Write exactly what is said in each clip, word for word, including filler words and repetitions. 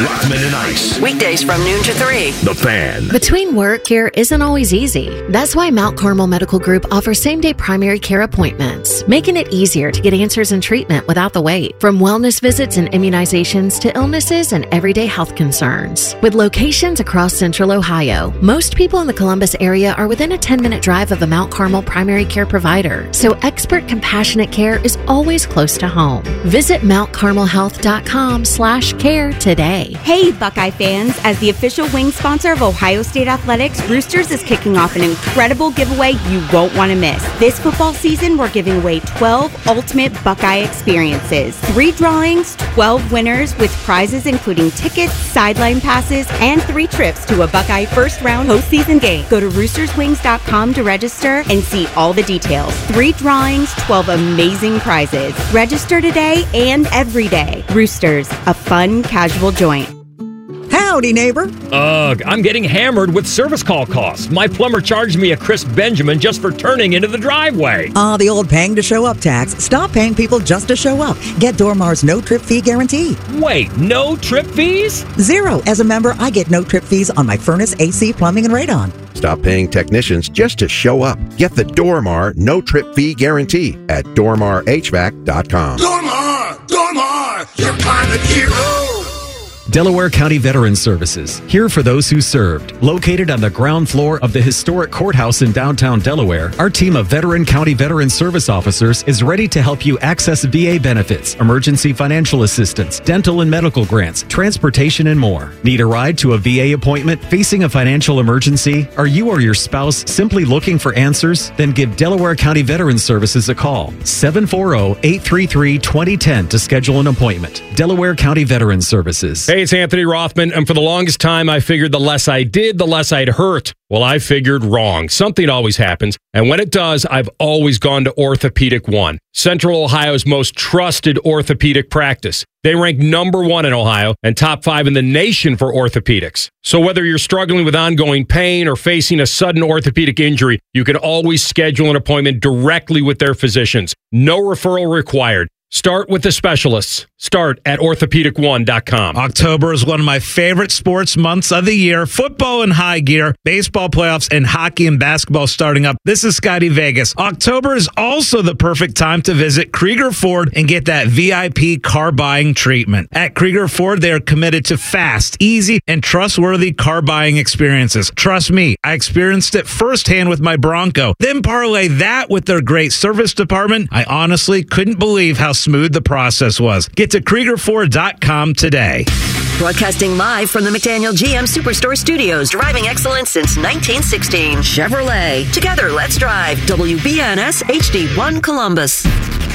Rothman and Ice. Weekdays from noon to three. The Fan. Between work, care isn't always easy. That's why Mount Carmel Medical Group offers same-day primary care appointments, making it easier to get answers and treatment without the wait. From wellness visits and immunizations to illnesses and everyday health concerns. With locations across Central Ohio, most people in the Columbus area are within a ten-minute drive of a Mount Carmel primary care provider, so expert, compassionate care is always close to home. Visit mount carmel health dot com slash care today. Hey, Buckeye fans! As the official wing sponsor of Ohio State Athletics, Roosters is kicking off an incredible giveaway you won't want to miss. This football season, we're giving away twelve ultimate Buckeye experiences. Three drawings, twelve winners with prizes including tickets, sideline passes, and three trips to a Buckeye first-round postseason game. Go to roosters wings dot com to register and see all the details. Three drawings, twelve amazing prizes. Register today and every day. Roosters, a fun, casual joint. Howdy, neighbor. Ugh, I'm getting hammered with service call costs. My plumber charged me a crisp Benjamin just for turning into the driveway. Ah, uh, the old paying to show up tax. Stop paying people just to show up. Get Dormar's no trip fee guarantee. Wait, no trip fees? Zero. As a member, I get no trip fees on my furnace, A C, plumbing, and radon. Stop paying technicians just to show up. Get the Dormar no trip fee guarantee at dormar h v a c dot com. Dormar! Dormar! Your climate hero! Delaware County Veterans Services, here for those who served. Located on the ground floor of the historic courthouse in downtown Delaware, our team of veteran county veteran service officers is ready to help you access V A benefits, emergency financial assistance, dental and medical grants, transportation, and more. Need a ride to a V A appointment? Facing a financial emergency? Are you or your spouse simply looking for answers? Then give Delaware County Veterans Services a call. seven four zero, eight three three, two zero one zero to schedule an appointment. Delaware County Veterans Services. Hey, it's Anthony Rothman, and for the longest time, I figured the less I did, the less I'd hurt. Well, I figured wrong. Something always happens, and when it does, I've always gone to Orthopedic One, Central Ohio's most trusted orthopedic practice. They rank number one in Ohio and top five in the nation for orthopedics. So whether you're struggling with ongoing pain or facing a sudden orthopedic injury, you can always schedule an appointment directly with their physicians. No referral required. Start with the specialists. Start at orthopedic one dot com. October is one of my favorite sports months of the year. Football in high gear, baseball playoffs, and hockey and basketball starting up. This is Scotty Vegas. October is also the perfect time to visit Krieger Ford and get that V I P car buying treatment. At Krieger Ford, they are committed to fast, easy, and trustworthy car buying experiences. Trust me, I experienced it firsthand with my Bronco. Then parlay that with their great service department. I honestly couldn't believe how smooth the process was. Get to krieger ford dot com today. Broadcasting live from the McDaniel G M Superstore Studios, driving excellence since nineteen sixteen. Chevrolet. Together, let's drive. W B N S H D one Columbus.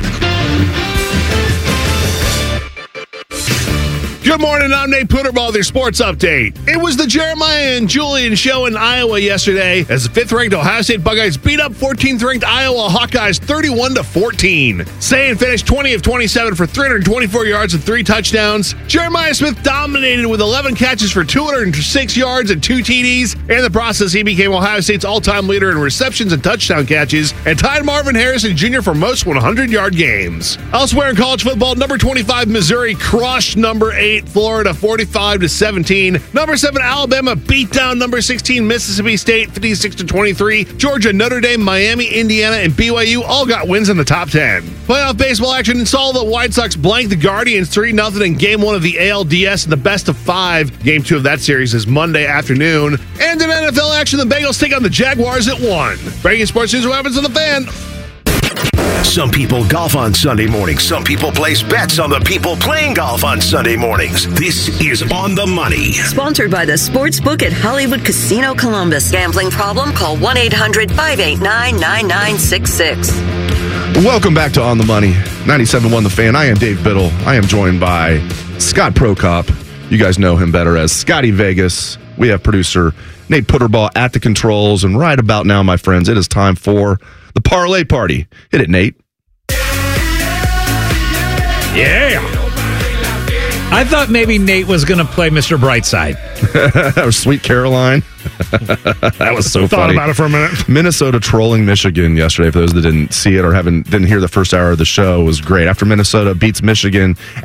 Good morning, I'm Nate Putterball with your sports update. It was the Jeremiah and Julian show in Iowa yesterday as the fifth-ranked Ohio State Buckeyes beat up fourteenth-ranked Iowa Hawkeyes thirty-one to fourteen. Sayin finished twenty of twenty-seven for three hundred twenty-four yards and three touchdowns. Jeremiah Smith dominated with eleven catches for two hundred six yards and two T Ds. In the process, he became Ohio State's all-time leader in receptions and touchdown catches and tied Marvin Harrison Junior for most one hundred-yard games. Elsewhere in college football, number twenty-five Missouri crushed number eight Florida forty-five to seventeen. Number seven Alabama beat down number sixteen Mississippi State fifty-six to twenty-three. Georgia, Notre Dame, Miami, Indiana, and B Y U all got wins in the top ten. Playoff baseball action saw the White Sox blank the Guardians three nothing in game one of the A L D S in the best of five. Game two of that series is Monday afternoon. And in N F L action, the Bengals take on the Jaguars at one. Breaking sports news, what happens on the Fan? Some people golf on Sunday mornings. Some people place bets on the people playing golf on Sunday mornings. This is On the Money. Sponsored by the Sportsbook at Hollywood Casino Columbus. Gambling problem? Call one eight hundred five eight nine nine nine six six. Welcome back to On the Money. ninety-seven point one The Fan. I am Dave Biddle. I am joined by Scott Prokop. You guys know him better as Scotty Vegas. We have producer Nate Putterball at the controls. And right about now, my friends, it is time for the Parlay Party. Hit it, Nate. Yeah. I thought maybe Nate was going to play Mister Brightside. That was Sweet Caroline. That was so Thought funny. Thought about it for a minute. Minnesota trolling Michigan yesterday. For those that didn't see it or haven't didn't hear the first hour of the show, was great. After Minnesota beats Michigan